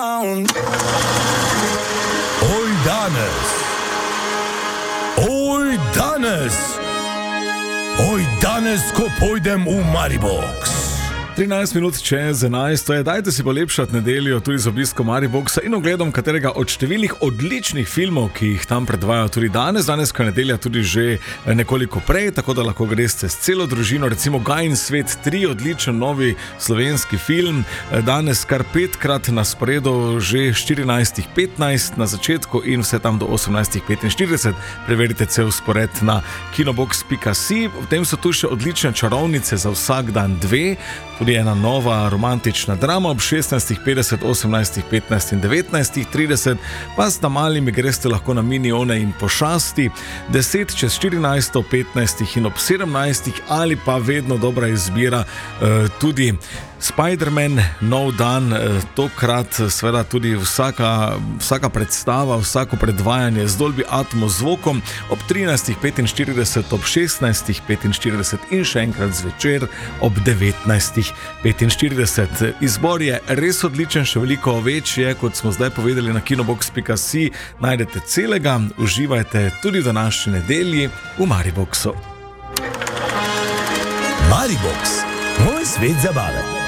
Oj danes, oj danes, oj danes, ko pojdem v Maribox. 13 minut čez 11, to je, dajte si polepšati nedeljo tudi z obiskom Mariboxa in ogledom katerega od številnih odličnih filmov, ki jih tam predvajajo tudi danes. Danes, ko je nedelja, tudi že nekoliko prej, tako da lahko greste s celo družino, recimo Gajin svet 3, odličen novi slovenski film. Danes kar 5krat na sporedu, že 14:15 na začetku in vse tam do 18:45. Preverite cel spored na kinobox.si. V tem so tu še odlične čarovnice za vsak dan 2. Tudi ena nova romantična drama ob 16:50, 18:15 in 19:30, pa s tamalimi greste lahko na Minione in Pošasti, 10 čez 14, ob 15 in ob 17, ali pa vedno dobra izbira tudi Spider-Man, nov dan, tokrat seveda tudi vsaka predstava, vsako predvajanje z Dolby Atmos zvokom ob 13:45, ob 16:45 in še enkrat zvečer ob 19:45. Izbor je res odličen, še veliko več je, kot smo zdaj povedali na kinobox.si, najdete celega, uživajte tudi v današnji nedelji v Mariboxu. Maribox, moj svet zabave.